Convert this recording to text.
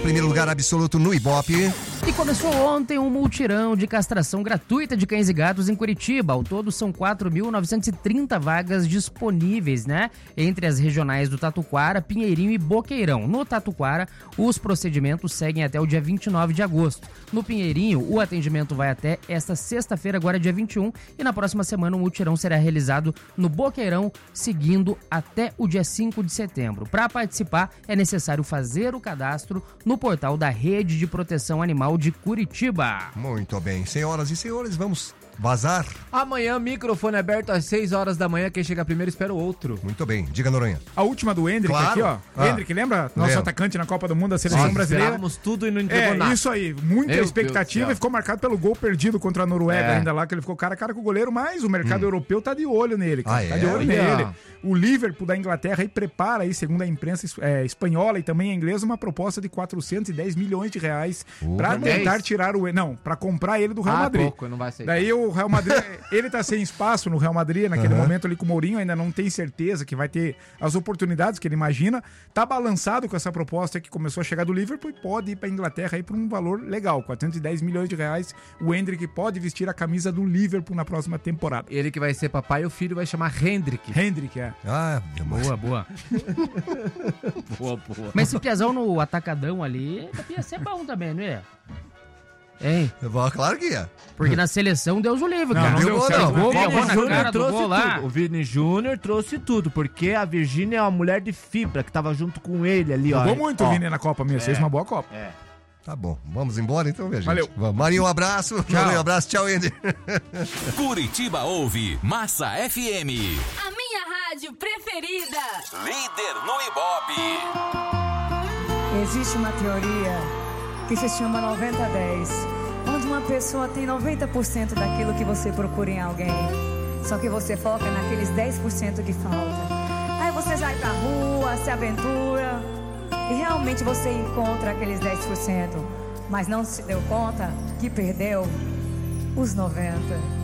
Primeiro lugar absoluto no Ibope. E começou ontem um mutirão de castração gratuita de cães e gatos em Curitiba. Ao todo são 4.930 vagas disponíveis, né? Entre as regionais do Tatuquara, Pinheirinho e Boqueirão. No Tatuquara, os procedimentos seguem até o dia 29 de agosto. No Pinheirinho, o atendimento vai até esta sexta-feira, agora dia 21. E na próxima semana o mutirão será realizado no Boqueirão, seguindo até o dia 5 de setembro. Para participar, é necessário fazer o cadastro no portal da Rede de Proteção Animal de Curitiba. Muito bem, senhoras e senhores, vamos vazar. Amanhã, microfone aberto às 6 horas da manhã. Quem chega primeiro espera o outro. Muito bem, diga, Noronha. A última do Hendrick, Claro. aqui, ó. Hendrick, lembra? Nosso atacante na Copa do Mundo da Seleção Brasileira. Esperávamos tudo e não entregou nada. Isso aí, muita Meu expectativa Deus e ficou marcado pelo gol perdido contra a Noruega ainda lá, que ele ficou cara a cara com o goleiro, mas o mercado europeu tá de olho nele, cara. Tá de olho nele. O Liverpool da Inglaterra aí prepara aí, segundo a imprensa espanhola e também a inglesa, uma proposta de 410 milhões de reais pra tentar tirar pra comprar ele do Real Madrid. Pouco, não vai aceitar. Daí o Real Madrid, ele tá sem espaço no Real Madrid naquele momento ali com o Mourinho, ainda não tem certeza que vai ter as oportunidades que ele imagina. Tá balançado com essa proposta que começou a chegar do Liverpool e pode ir pra Inglaterra aí por um valor legal, 410 milhões de reais. O Hendrick pode vestir a camisa do Liverpool na próxima temporada. Ele que vai ser papai e o filho vai chamar Hendrick. Hendrick, é. Ah, Boa. Boa. Mas esse piazão no atacadão ali ia ser bom também, não é? Hein? Claro que é. Porque na seleção Deus o livre, cara. Não deu certo. Gol, O Vini na cara Júnior do trouxe gol lá. tudo. O Vini Júnior trouxe tudo, porque a Virgínia é uma mulher de fibra que tava junto com ele ali, ó. Jogou muito o Vini na Copa mesmo, fez uma boa Copa. Tá bom, vamos embora então, minha gente. Valeu. Vamos. Marinho, um abraço. Noronha, um abraço. Tchau, Ender. Curitiba ouve Massa FM. A minha rádio preferida. Líder no Ibope. Existe uma teoria que se chama 90-10, onde uma pessoa tem 90% daquilo que você procura em alguém, só que você foca naqueles 10% que falta. Aí você sai pra rua, se aventura e realmente você encontra aqueles 10%, mas não se deu conta que perdeu os 90%.